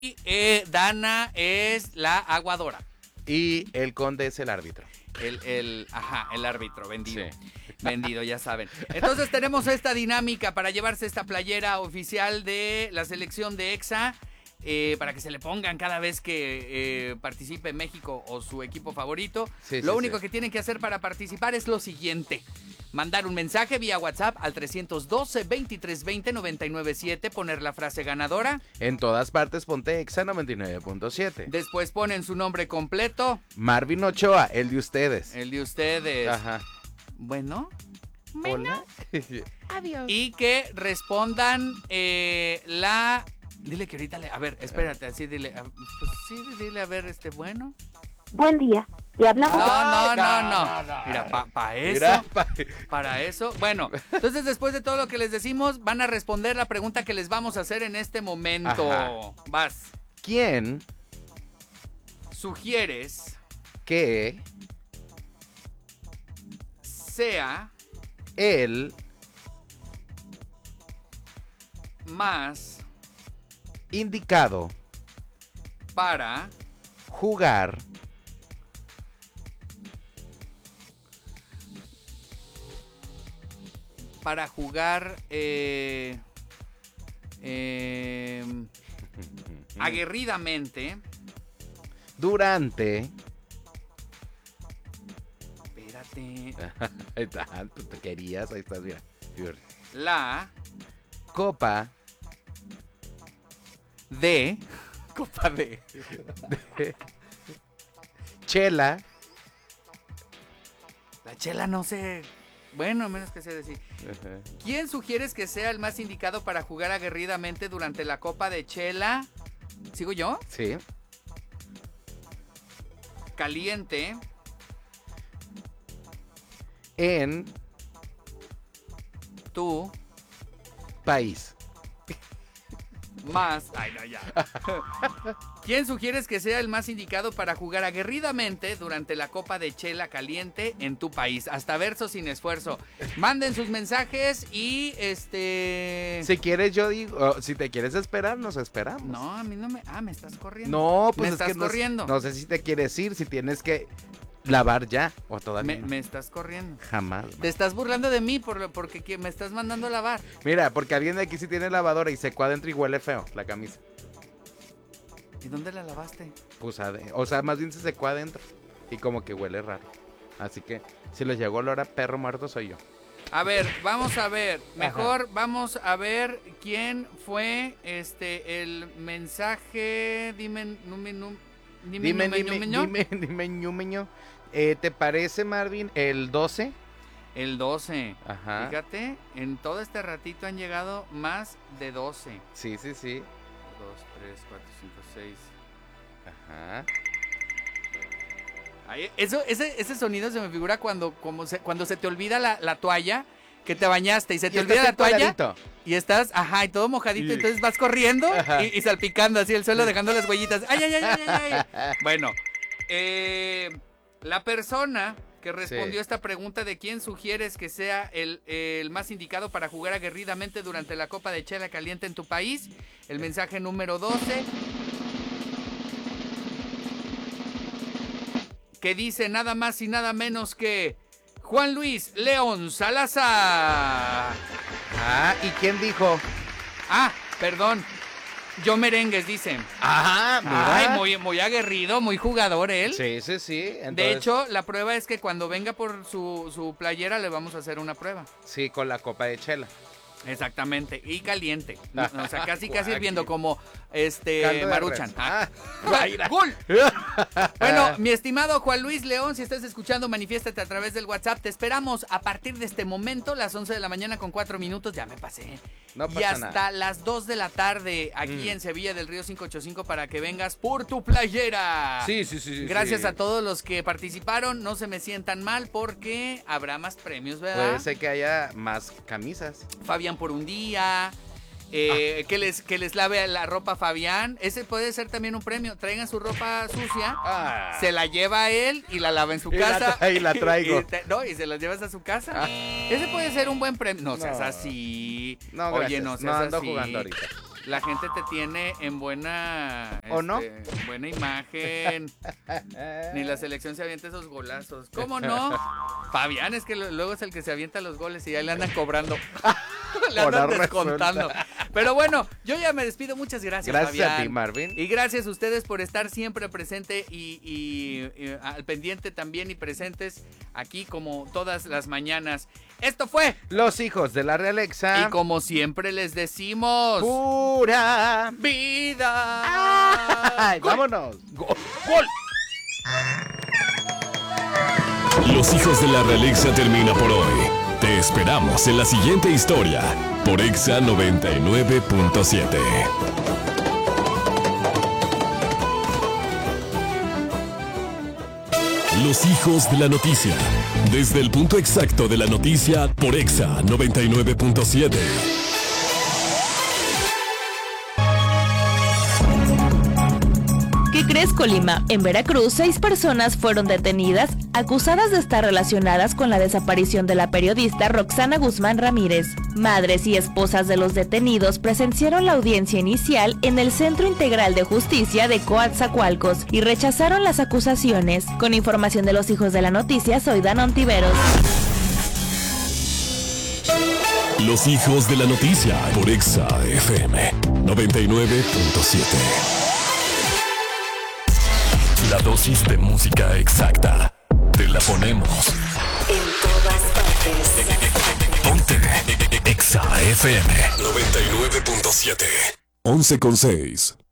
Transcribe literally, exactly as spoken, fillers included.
Y eh, Dana es la aguadora. Y el conde es el árbitro. El, el, ajá, el árbitro, vendido. Sí. Vendido, ya saben. Entonces tenemos esta dinámica para llevarse esta playera oficial de la selección de EXA. Eh, para que se le pongan cada vez que eh, participe México o su equipo favorito. Sí, lo sí, único sí. que tienen que hacer para participar es lo siguiente. Mandar un mensaje vía WhatsApp al trescientos doce, veintitrés veinte, noventa y nueve siete, poner la frase ganadora. En todas partes ponte Exa noventa y nueve punto siete. Después ponen su nombre completo. Marvin Ochoa, el de ustedes. El de ustedes. Ajá. Bueno. Hola. Adiós. Y que respondan eh, la... Dile que ahorita le... A ver, espérate, así dile... a- Pues sí, dile a ver, este, bueno... Buen día. Le hablamos. No, no, no, no. Mira, para pa eso, Mira, pa- para eso. Bueno, entonces después de todo lo que les decimos, van a responder la pregunta que les vamos a hacer en este momento. Ajá. Vas. ¿Quién Sugieres que sea el más indicado para jugar para jugar eh, eh, aguerridamente? durante Espérate. tanto te querías, ahí estás, mira. La Copa de Copa de Chela La chela no sé. Bueno, a menos que sé decir. ¿Quién sugieres que sea el más indicado para jugar aguerridamente durante la Copa de Chela? ¿Sigo yo? Sí. Caliente. En Tú. país. Más. Ay, no, ya. ¿Quién sugieres que sea el más indicado para jugar aguerridamente durante la Copa de Chela caliente en tu país? Hasta verso sin esfuerzo. Manden sus mensajes y este. Si quieres, yo digo, oh, si te quieres esperar, nos esperamos. No, a mí no me. Ah, me estás corriendo. No, pues Me es estás que no, corriendo. no sé si te quieres ir, si tienes que lavar ya o todavía Me, no. me estás corriendo. Jamás. Te estás burlando de mí por, lo- porque que me estás mandando a lavar. Mira, porque alguien de aquí sí tiene lavadora y secó adentro y huele feo la camisa. ¿Y dónde la lavaste? Pues, ade- o sea, más bien se secó adentro y como que huele raro. Así que si les llegó olor a perro muerto soy yo. A ver, vamos a ver. Mejor vamos a ver quién fue este el mensaje. Dime, nume, num- dime, Dime, nume, dime, nume, ño. dime, dime, ñumeño. Eh, ¿Te parece, Marvin, el doce? El doce. Ajá. Fíjate, en todo este ratito han llegado más de doce. Sí, sí, sí. dos, tres, cuatro, cinco, seis. Ajá. Ay, eso, ese, ese sonido se me figura cuando, como se, cuando se te olvida la, la toalla, que te bañaste y se te Y olvida estás la toalla encuadradito. y estás, ajá, y todo mojadito, Y- entonces vas corriendo Ajá. y, y salpicando así el suelo, dejando las huellitas. ¡Ay, ay, ay, ay, ay! ay! Bueno, eh, la persona que respondió Sí. esta pregunta de quién sugieres que sea el, el más indicado para jugar aguerridamente durante la Copa de Chela caliente en tu país, el mensaje número doce, que dice nada más y nada menos que Juan Luis León Salazar. Ah, ¿y quién dijo? Ah, perdón. Yo Merengues, dicen. Ah, mira. Ay, muy, muy aguerrido, muy jugador él. Sí, sí, sí. Entonces, De hecho, la prueba es que cuando venga por su, su playera le vamos a hacer una prueba. sí, con la copa de chela. Exactamente. Y caliente. O sea, casi, casi Guau, hirviendo qué- como este Caldo de Maruchan. res. Ah. Ah, mira. ¡Gol! Bueno, mi estimado Juan Luis León, si estás escuchando, manifiéstate a través del WhatsApp. Te esperamos a partir de este momento, las once de la mañana con cuatro minutos. Ya me pasé. No y pasa hasta nada. las dos de la tarde aquí Mm. en Sevilla del Río quinientos ochenta y cinco para que vengas por tu playera. Sí, sí, sí. sí, Gracias sí. a todos los que participaron. No se me sientan mal porque habrá más premios, ¿verdad? Puede ser que haya más camisas. Fabián por un día. eh, que, les, que les lave la ropa Fabián. Ese puede ser también un premio. Traigan su ropa sucia. Ah. Se la lleva a él y la lava en su Y la casa. tra- y la traigo. Y te- no, y se las llevas a su casa. Ah. Ese puede ser un buen premio. No seas No. así. No, Oye, gracias. no No seas ando así. jugando ahorita. la gente te tiene en buena, ¿O no? este, buena imagen. Ni la selección se avienta esos golazos. ¿Cómo no? Fabián es que lo- luego es el que se avienta los goles y ya le andan cobrando. Le Hora andan descontando. resuelta. Pero bueno, yo ya me despido. Muchas gracias, Gracias Fabián. a ti, Marvin. Y gracias a ustedes por estar siempre presente y, y- y al pendiente también y presentes aquí como todas las mañanas. Esto fue, Los hijos de la Realexa. y como siempre les decimos, Pura vida. Ay, Gol. vámonos. Gol. Gol. Los hijos de la Realexa termina por hoy. Te esperamos en la siguiente historia por Exa noventa y nueve punto siete. Los hijos de la noticia. Desde el punto exacto de la noticia por Exa noventa y nueve punto siete. ¿Qué crees, Colima? En Veracruz, seis personas fueron detenidas acusadas de estar relacionadas con la desaparición de la periodista Roxana Guzmán Ramírez. Madres y esposas de los detenidos presenciaron la audiencia inicial en el Centro Integral de Justicia de Coatzacoalcos y rechazaron las acusaciones. Con información de los hijos de la noticia, soy Dana Ontiveros. Los hijos de la noticia por Exa F M noventa y nueve punto siete. La dosis de música exacta. Te la ponemos. En todas partes. Ponte Exa F M noventa y nueve punto siete. once con seis.